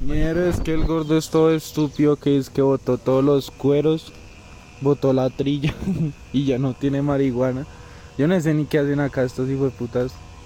Mierda, es que el gordo es todo estúpido que es que botó todos los cueros, botó la trilla y ya no tiene marihuana. Yo no sé ni qué hacen acá estos hijos de putas.